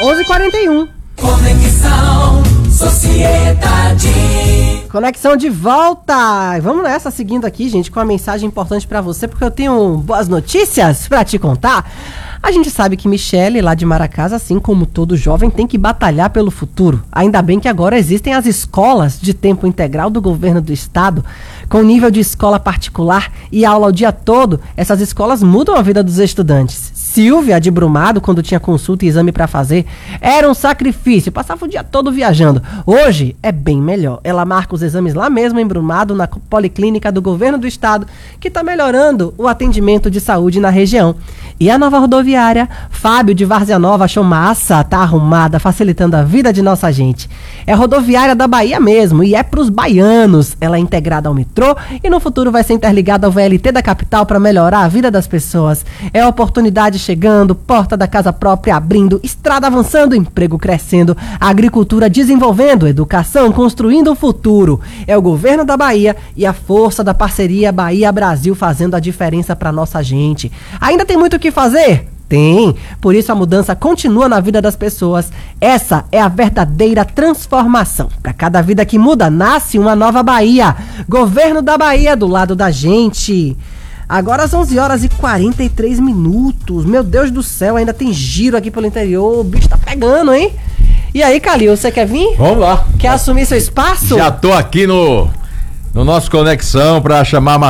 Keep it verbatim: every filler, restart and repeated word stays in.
onze e quarenta e um. Conexão Sociedade. Conexão de volta. Vamos nessa, seguindo aqui, gente, com uma mensagem importante pra você, porque eu tenho boas notícias pra te contar. A gente sabe que Michele, lá de Maracás, assim como todo jovem, tem que batalhar pelo futuro. Ainda bem que agora existem as escolas de tempo integral do governo do estado, com nível de escola particular e aula o dia todo. Essas escolas mudam a vida dos estudantes. Silvia, de Brumado, quando tinha consulta e exame pra fazer, era um sacrifício, passava o dia todo viajando. Hoje é bem melhor. Ela marca os exames lá mesmo em Brumado, na policlínica do governo do estado, que tá melhorando o atendimento de saúde na região. E a nova rodoviária, Fábio de Várzea Nova, achou massa, tá arrumada, facilitando a vida de nossa gente. É a rodoviária da Bahia mesmo, e é pros baianos. Ela é integrada ao metrô e no futuro vai ser interligada ao V L T da capital para melhorar a vida das pessoas. É a oportunidade chegando, porta da casa própria abrindo, estrada avançando, emprego crescendo, a agricultura desenvolvendo, educação construindo o futuro. É o governo da Bahia e a força da parceria Bahia-Brasil fazendo a diferença para nossa gente. Ainda tem muito o que fazer? Tem. Por isso a mudança continua na vida das pessoas. Essa é a verdadeira transformação. Para cada vida que muda, nasce uma nova Bahia. Governo da Bahia do lado da gente. Agora às onze horas e quarenta e três minutos. Meu Deus do céu, ainda tem giro aqui pelo interior. O bicho tá pegando, hein? E aí, Calil, você quer vir? Vamos lá. Quer assumir seu espaço? Já tô aqui no, no nosso Conexão pra chamar a